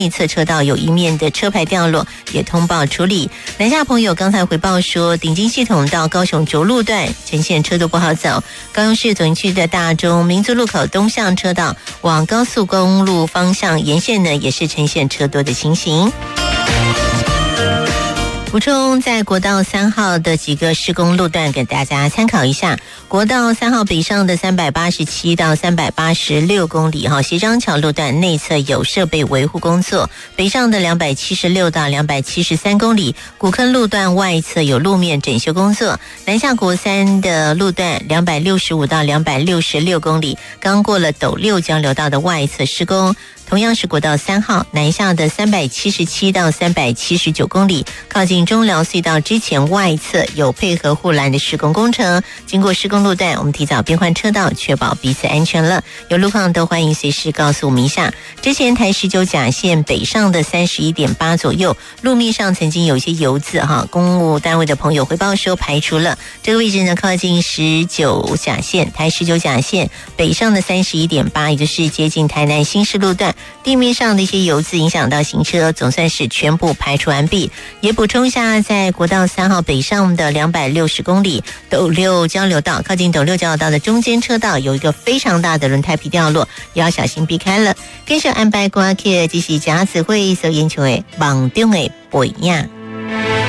内侧车道有一面的车牌掉落，也通报处理。南下朋友刚才回报说，顶金系统到高雄轴路段呈现车多不好走，高雄市总区的大中民族路口东向车道往高速公路方向沿线呢，也是呈现车多的情形。补充在国道3号的几个施工路段给大家参考一下。国道3号北上的387到386公里协张桥路段内侧有设备维护工作，北上的276到273公里，古坑路段外侧有路面整修工作，南下国3的路段265到266公里，刚过了斗六交流道的外侧施工。同样是国道3号南下的377到379公里，靠近中寮隧道之前外侧有配合护栏的施工工程，经过施工路段我们提早变换车道，确保彼此安全了。有路况都欢迎随时告诉我们一下。之前台19甲线北上的31.8左右，路面上曾经有一些油渍公务单位的朋友回报说排除了。这个位置呢靠近19甲线，台19甲线北上的31.8，也就是接近台南新市路段，地面上的一些油渍影响到行车，总算是全部排除完毕。也补充一下，在国道3号北上的260公里斗六交流道，靠近斗六交流道的中间车道有一个非常大的轮胎皮掉落，也要小心避开了。跟上安排瓜克，这是甲子会所研究的网中的背影。